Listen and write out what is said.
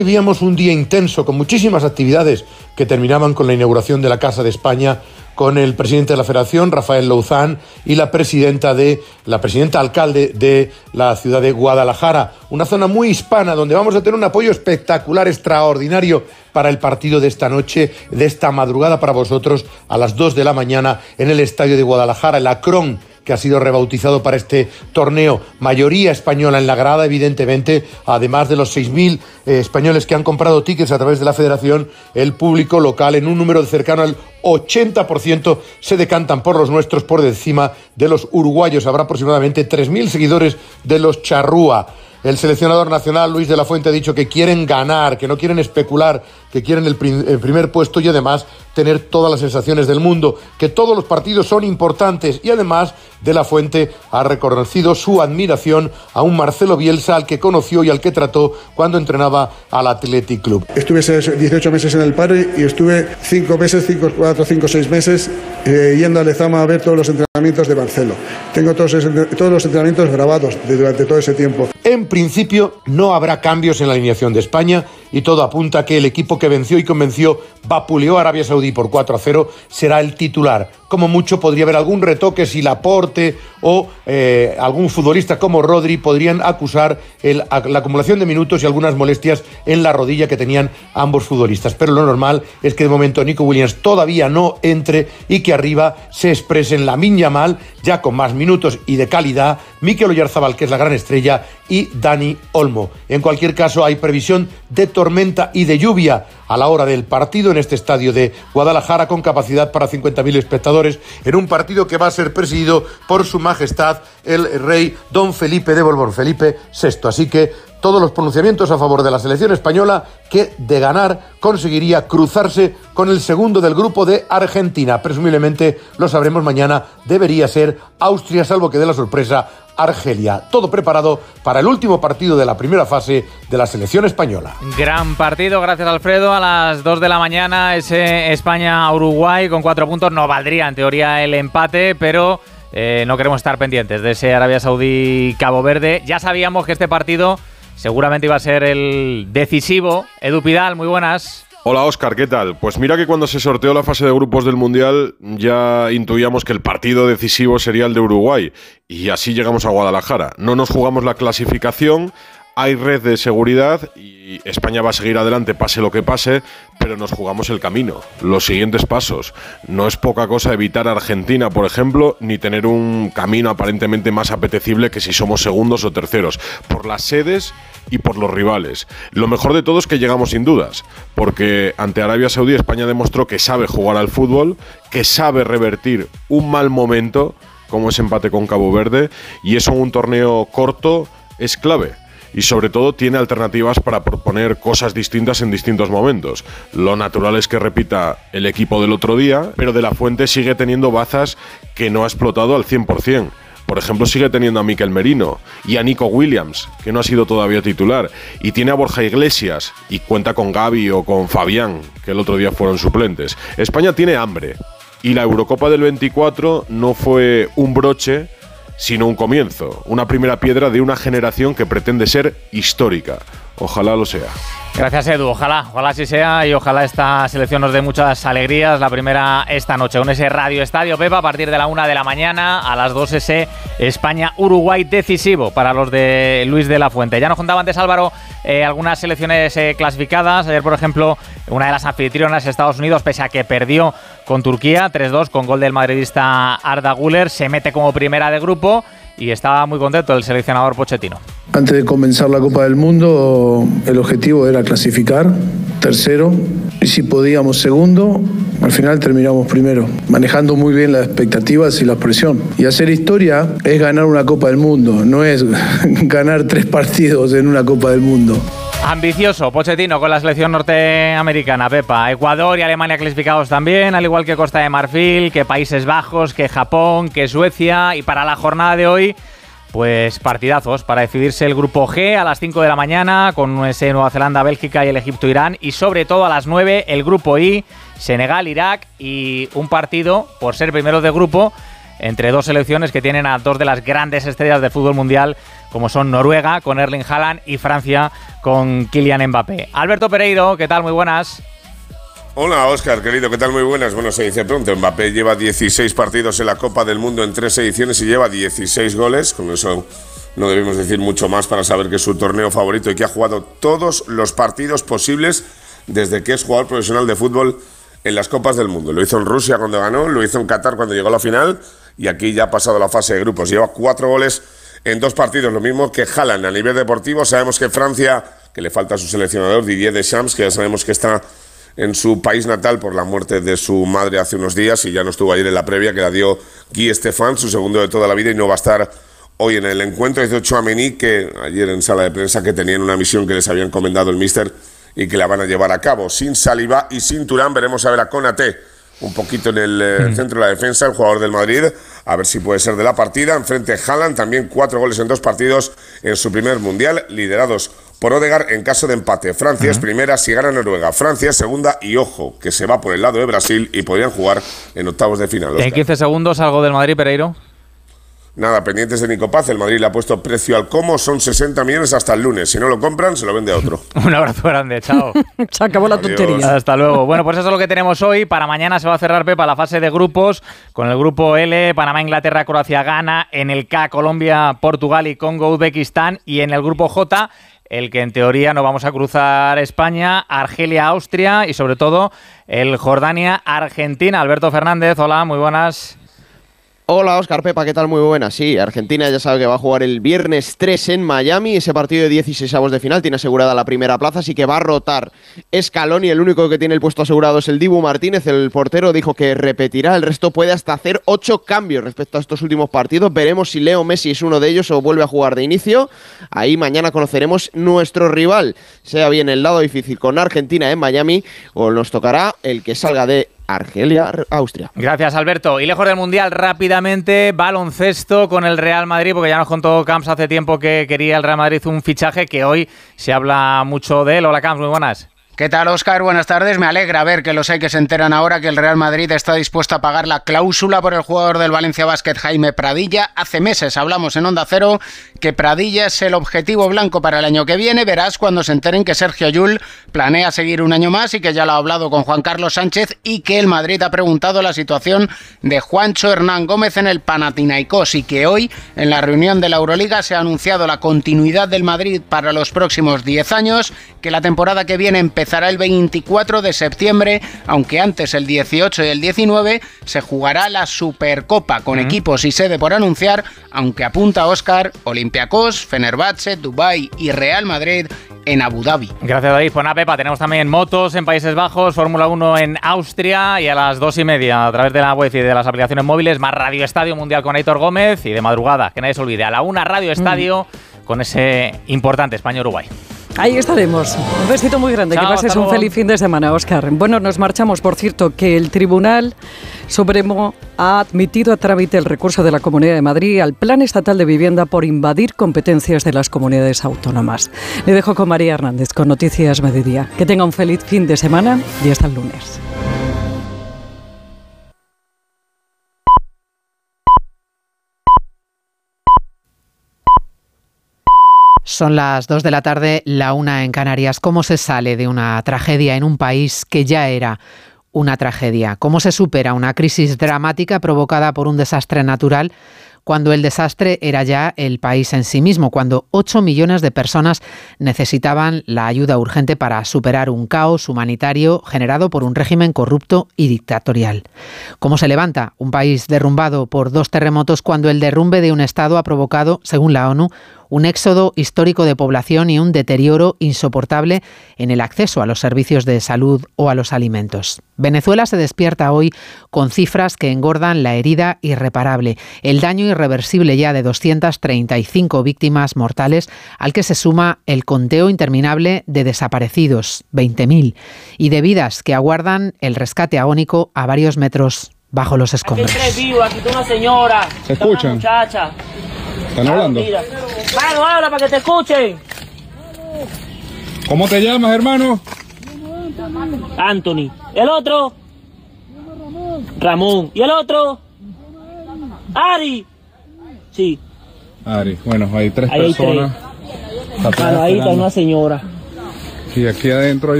Vivíamos un día intenso con muchísimas actividades que terminaban con la inauguración de la Casa de España, con el presidente de la Federación, Rafael Louzán, y la presidenta alcalde de la ciudad de Guadalajara, una zona muy hispana donde vamos a tener un apoyo espectacular, extraordinario para el partido de esta noche, de esta madrugada para vosotros, a las 2 de la mañana en el estadio de Guadalajara, el Akron, que ha sido rebautizado para este torneo. Mayoría española en la grada, evidentemente, además de los 6.000 españoles que han comprado tickets a través de la Federación. El público local, en un número cercano al 80%, se decantan por los nuestros, por encima de los uruguayos. Habrá aproximadamente 3.000 seguidores de los charrúa. El seleccionador nacional, Luis de la Fuente, ha dicho que quieren ganar, que no quieren especular, que quieren el primer puesto y además tener todas las sensaciones del mundo, que todos los partidos son importantes. Y además, de la Fuente ha reconocido su admiración a un Marcelo Bielsa, al que conoció y al que trató cuando entrenaba al Athletic Club. Estuve 18 meses en el Padre y estuve 5 o 6 meses yendo a Lezama a ver todos los entrenamientos de Marcelo. Tengo todos los entrenamientos grabados durante todo ese tiempo. En principio no habrá cambios en la alineación de España y todo apunta a que el equipo que venció y convenció, vapuleó a Arabia Saudí por 4-0, será el titular. Como mucho podría haber algún retoque si Laporte o algún futbolista como Rodri podrían acusar la acumulación de minutos y algunas molestias en la rodilla que tenían ambos futbolistas. Pero lo normal es que de momento Nico Williams todavía no entre y que arriba se expresen Lamine Yamal, ya con más minutos y de calidad, Mikel Oyarzabal, que es la gran estrella, y Dani Olmo. En cualquier caso, hay previsión de tormenta y de lluvia a la hora del partido en este estadio de Guadalajara, con capacidad para 50.000 espectadores, en un partido que va a ser presidido por su majestad el rey Don Felipe de Borbón, Felipe VI. Así que todos los pronunciamientos a favor de la selección española, que de ganar conseguiría cruzarse con el segundo del grupo de Argentina. Presumiblemente lo sabremos mañana, debería ser Austria, salvo que dé la sorpresa Argelia. Todo preparado para el último partido de la primera fase de la selección española. Gran partido, gracias Alfredo. A las 2 de la mañana ese España-Uruguay con 4 puntos. No valdría en teoría el empate, pero no queremos estar pendientes de ese Arabia Saudí-Cabo Verde. Ya sabíamos que este partido seguramente iba a ser el decisivo. Edu Pidal, muy buenas. Hola Óscar, ¿qué tal? Pues mira que cuando se sorteó la fase de grupos del Mundial ya intuíamos que el partido decisivo sería el de Uruguay, y así llegamos a Guadalajara. No nos jugamos la clasificación, hay red de seguridad y España va a seguir adelante pase lo que pase, pero nos jugamos el camino, los siguientes pasos. No es poca cosa evitar a Argentina, por ejemplo, ni tener un camino aparentemente más apetecible que si somos segundos o terceros, por las sedes y por los rivales. Lo mejor de todo es que llegamos sin dudas, porque ante Arabia Saudí España demostró que sabe jugar al fútbol, que sabe revertir un mal momento como ese empate con Cabo Verde, y eso en un torneo corto es clave. Y sobre todo tiene alternativas para proponer cosas distintas en distintos momentos. Lo natural es que repita el equipo del otro día, pero De la Fuente sigue teniendo bazas que no ha explotado al 100%. Por ejemplo, sigue teniendo a Mikel Merino y a Nico Williams, que no ha sido todavía titular. Y tiene a Borja Iglesias y cuenta con Gavi o con Fabián, que el otro día fueron suplentes. España tiene hambre. Y la Eurocopa del 24 no fue un broche, sino un comienzo, una primera piedra de una generación que pretende ser histórica. Ojalá lo sea. Gracias, Edu. Ojalá así sea, y ojalá esta selección nos dé muchas alegrías. La primera esta noche con ese Radio Estadio Pepa a partir de la 1 de la mañana, a las 2 ese España-Uruguay decisivo para los de Luis de la Fuente. Ya nos contaba antes Álvaro algunas selecciones clasificadas. Ayer, por ejemplo, una de las anfitrionas, Estados Unidos, pese a que perdió con Turquía 3-2 con gol del madridista Arda Güler, se mete como primera de grupo y está muy contento el seleccionador Pochettino. Antes de comenzar la Copa del Mundo, el objetivo era clasificar tercero, y si podíamos segundo. Al final terminamos primero, manejando muy bien las expectativas y la presión. Y hacer historia es ganar una Copa del Mundo, no es ganar 3 partidos en una Copa del Mundo. Ambicioso Pochettino con la selección norteamericana, Pepa. Ecuador y Alemania clasificados también, al igual que Costa de Marfil, que Países Bajos, que Japón, que Suecia. Y para la jornada de hoy, pues partidazos para decidirse el grupo G a las 5 de la mañana, con ese Nueva Zelanda, Bélgica y el Egipto-Irán. Y sobre todo a las 9 el grupo I, Senegal, Irak, y un partido por ser primero de grupo entre dos selecciones que tienen a dos de las grandes estrellas del fútbol mundial, como son Noruega con Erling Haaland y Francia con Kylian Mbappé. Alberto Pereiro, ¿qué tal? Muy buenas. Hola, Óscar, querido, ¿qué tal? Muy buenas. Bueno, se dice pronto, Mbappé lleva 16 partidos en la Copa del Mundo en 3 ediciones y lleva 16 goles. Con eso no debemos decir mucho más para saber que es su torneo favorito y que ha jugado todos los partidos posibles desde que es jugador profesional de fútbol en las Copas del Mundo. Lo hizo en Rusia cuando ganó, lo hizo en Qatar cuando llegó a la final y aquí ya ha pasado la fase de grupos. Lleva 4 goles en 2 partidos, lo mismo que Haaland. A nivel deportivo sabemos que Francia, que le falta a su seleccionador Didier Deschamps, que ya sabemos que está en su país natal por la muerte de su madre hace unos días y ya no estuvo ayer en la previa, que la dio Guy Stéphane, su segundo de toda la vida, y no va a estar hoy en el encuentro. Dice Tchouaméni que ayer en sala de prensa que tenían una misión que les había encomendado el míster y que la van a llevar a cabo. Sin Saliba y sin Thuram veremos a ver a Konaté un poquito en el centro de la defensa, el jugador del Madrid, a ver si puede ser de la partida. Enfrente Haaland, también 4 goles en 2 partidos en su primer mundial, liderados por Odegaard en caso de empate. Francia es primera si gana Noruega. Francia es segunda y ojo, que se va por el lado de Brasil y podrían jugar en octavos de final. En 15 segundos, algo del Madrid, Pereiro. Nada, pendientes de Nico Paz. El Madrid le ha puesto precio al Como, son 60 millones hasta el lunes. Si no lo compran, se lo vende a otro. Un abrazo grande, chao. Se acabó la tontería. Hasta luego. Bueno, pues eso es lo que tenemos hoy. Para mañana se va a cerrar, Pepa, la fase de grupos con el grupo L, Panamá, Inglaterra, Croacia, Ghana. En el K, Colombia, Portugal y Congo, Uzbekistán. Y en el grupo J, el que en teoría no vamos a cruzar España, Argelia, Austria y sobre todo el Jordania, Argentina. Alberto Fernández, hola, muy buenas. Hola, Óscar, Pepa, ¿qué tal? Muy buena. Sí, Argentina ya sabe que va a jugar el viernes 3 en Miami. Ese partido de 16avos de final tiene asegurada la primera plaza, así que va a rotar Scaloni. El único que tiene el puesto asegurado es el Dibu Martínez. El portero dijo que repetirá. El resto puede hasta hacer 8 cambios respecto a estos últimos partidos. Veremos si Leo Messi es uno de ellos o vuelve a jugar de inicio. Ahí mañana conoceremos nuestro rival. Sea bien el lado difícil con Argentina en Miami o nos tocará el que salga de Argelia, Austria. Gracias, Alberto. Y lejos del Mundial, rápidamente, baloncesto con el Real Madrid, porque ya nos contó Camps hace tiempo que quería el Real Madrid un fichaje que hoy se habla mucho de él. Hola, Camps, muy buenas. ¿Qué tal, Óscar? Buenas tardes. Me alegra ver que los hay que se enteran ahora que el Real Madrid está dispuesto a pagar la cláusula por el jugador del Valencia Basket, Jaime Pradilla. Hace meses hablamos en Onda Cero que Pradilla es el objetivo blanco para el año que viene. Verás cuando se enteren que Sergio Llull planea seguir un año más y que ya lo ha hablado con Juan Carlos Sánchez y que el Madrid ha preguntado la situación de Juancho Hernán Gómez en el Panathinaikos y que hoy, en la reunión de la Euroliga, se ha anunciado la continuidad del Madrid para los próximos 10 años, que la temporada que viene empezará el 24 de septiembre, aunque antes, el 18 y el 19, se jugará la Supercopa con equipos y sede por anunciar, aunque apunta Óscar, Olympiacos, Fenerbahce, Dubái y Real Madrid en Abu Dhabi. Gracias, David. Pues nada, Pepa, tenemos también motos en Países Bajos, Fórmula 1 en Austria y a las 2:30 a través de la web y de las aplicaciones móviles, más Radio Estadio Mundial con Aitor Gómez y de madrugada, que nadie se olvide, a la 1 Radio Estadio con ese importante España-Uruguay. Ahí estaremos. Un besito muy grande. Chao, que pases un feliz fin de semana, Óscar. Bueno, nos marchamos. Por cierto, que el Tribunal Supremo ha admitido a trámite el recurso de la Comunidad de Madrid al Plan Estatal de Vivienda por invadir competencias de las comunidades autónomas. Le dejo con María Hernández con Noticias Mediodía. Que tenga un feliz fin de semana y hasta el lunes. Son las 2 de la tarde, la 1 en Canarias. ¿Cómo se sale de una tragedia en un país que ya era una tragedia? ¿Cómo se supera una crisis dramática provocada por un desastre natural cuando el desastre era ya el país en sí mismo, cuando 8 millones de personas necesitaban la ayuda urgente para superar un caos humanitario generado por un régimen corrupto y dictatorial? ¿Cómo se levanta un país derrumbado por 2 terremotos cuando el derrumbe de un Estado ha provocado, según la ONU, un éxodo histórico de población y un deterioro insoportable en el acceso a los servicios de salud o a los alimentos? Venezuela se despierta hoy con cifras que engordan la herida irreparable, el daño irreversible ya de 235 víctimas mortales, al que se suma el conteo interminable de desaparecidos, 20.000, y de vidas que aguardan el rescate agónico a varios metros bajo los escombros. Aquí hay 3 vivos, aquí está una señora, ¿se escuchan? Muchacha. ¿Están hablando? Mano, habla para que te escuchen. ¿Cómo te llamas, hermano? Anthony. ¿El otro? Ramón. ¿Y el otro? Ari. Sí. Ari, bueno, hay tres Ahí hay personas. Bueno, ahí está una señora. Y aquí adentro hay